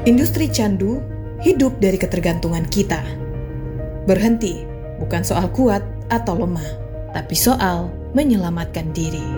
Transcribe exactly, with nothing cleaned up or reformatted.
Industri candu hidup dari ketergantungan kita. Berhenti bukan soal kuat atau lemah, tapi soal menyelamatkan diri.